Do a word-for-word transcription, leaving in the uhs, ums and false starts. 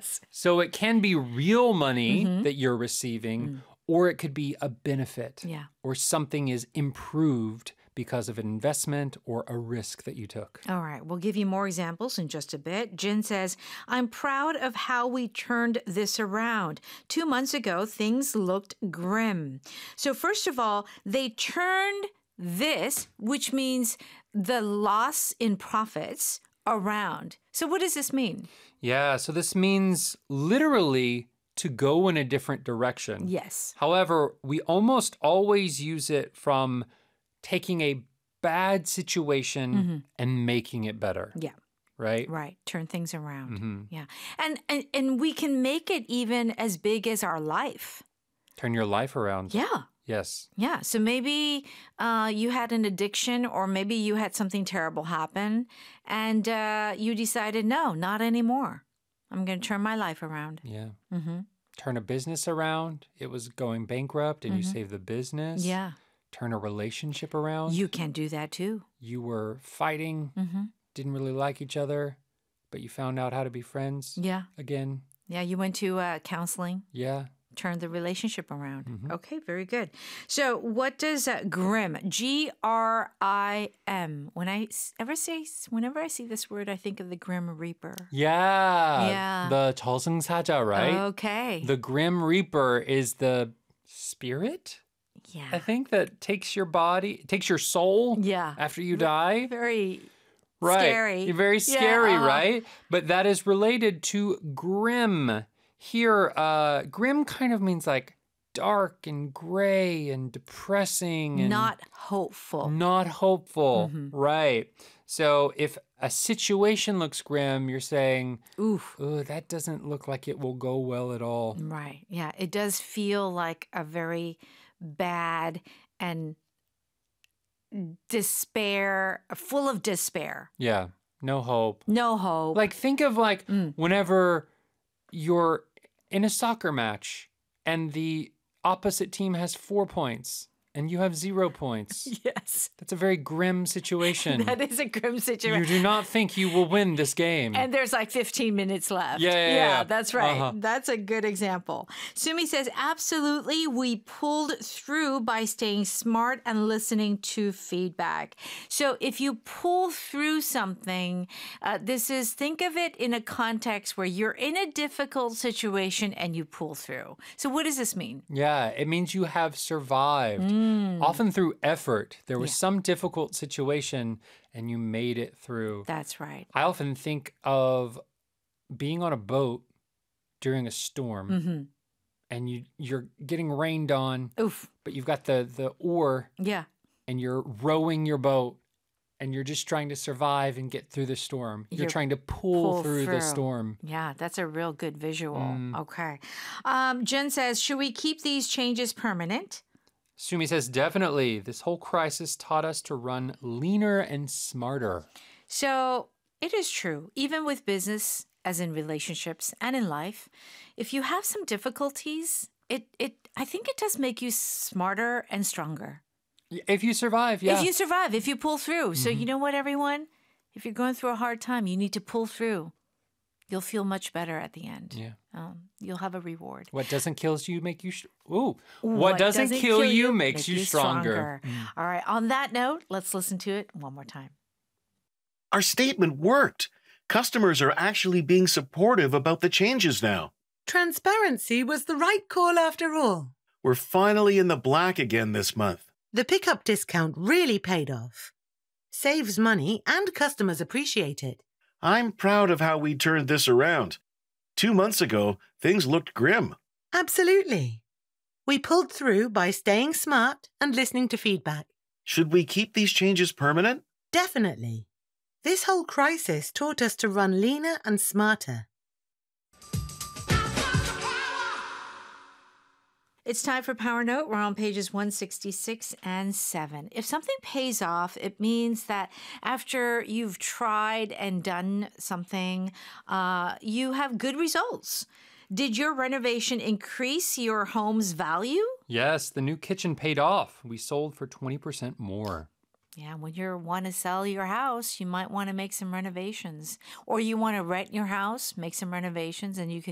Yes. So it can be real money Mhm. that you're receiving, Mm. or it could be a benefit, Yeah. or something is improved because of an investment or a risk that you took. All right, we'll give you more examples in just a bit. Jen says, I'm proud of how we turned this around. Two months ago, things looked grim. So, first of all, they turned this, which means the loss in profits, around. So, what does this mean? Yeah, so this means literally to go in a different direction. Yes. However, we almost always use it from taking a bad situation Mhm. and making it better, Yeah. right? Right. Turn things around. hmm Yeah. And, and and we can make it even as big as our life. Turn your life around. Yeah. Yes. Yeah. So maybe uh, you had an addiction, or maybe you had something terrible happen, and uh, you decided, no, not anymore. I'm going to turn my life around. Yeah. Mm-hmm. Turn a business around. It was going bankrupt and you Mhm. saved the business. Yeah. Turn a relationship around. You can do that too. You were fighting, Mm-hmm. didn't really like each other, but you found out how to be friends Yeah. again. Yeah. You went to uh, counseling. Yeah. Turn the relationship around. Mhm. Okay, very good. So, what does uh, grim, G R I M, when I s- ever say, whenever I see this word, I think of the Grim Reaper. Yeah. Yeah. The 저승사자, right? Okay. The Grim Reaper is the spirit, I yeah. think, that takes your body, takes your soul Yeah. after you die. Very Right. scary. Very scary, Yeah, uh, right? But that is related to grim. Here, uh, grim kind of means like dark and gray and depressing and Not hopeful. not hopeful. Mhm. Right. So if a situation looks grim, you're saying, Oof. oh, that doesn't look like it will go well at all. Right. Yeah. It does feel like a very bad and despair, full of despair. Yeah. No hope. No hope. Like, think of like Mm. whenever you're in a soccer match and the opposite team has four points and you have zero points. yes. That's a very grim situation. That is a grim situation. You do not think you will win this game. And there's like fifteen minutes left. Yeah, yeah, yeah. that's right. Uh-huh. That's a good example. Sumi says, absolutely, we pulled through by staying smart and listening to feedback. So if you pull through something, uh, this is, think of it in a context where you're in a difficult situation and you pull through. So what does this mean? Yeah, it means you have survived. Mm, Often through effort. There was Yeah. some difficult situation and you made it through. that's right. I often think of being on a boat during a storm Mm-hmm. and you you're getting rained on, Oof. but you've got the the oar Yeah. and you're rowing your boat and you're just trying to survive and get through the storm. You're, You're trying to pull, pull through, the through. storm. Yeah, that's a real good visual. Mm. Okay. Um, Jen says, should we keep these changes permanent? Sumi says, definitely. This whole crisis taught us to run leaner and smarter. So it is true, even with business, as in relationships and in life, if you have some difficulties, it, it I think it does make you smarter and stronger. If you survive, yeah. If you survive, if you pull through. So Mhm. you know what, everyone? If you're going through a hard time, you need to pull through. You'll feel much better at the end. Yeah. Um, you'll have a reward. What doesn't kill you make you... Sh- Ooh. What, doesn't, kill, you makes you stronger. Mm. All right. On that note, let's listen to it one more time. Our statement worked. Customers are actually being supportive about the changes now. Transparency was the right call after all. We're finally in the black again this month. The pickup discount really paid off. Saves money and customers appreciate it. I'm proud of how we turned this around. Two months ago, things looked grim. Absolutely. We pulled through by staying smart and listening to feedback. Should we keep these changes permanent? Definitely. This whole crisis taught us to run leaner and smarter. It's time for Power Note. We're on pages one sixty-six and seven. If something pays off, it means that after you've tried and done something, uh, you have good results. Did your renovation increase your home's value? Yes, the new kitchen paid off. We sold for twenty percent more. Yeah, when you want to sell your house, you might want to make some renovations. Or you want to rent your house, make some renovations, and you can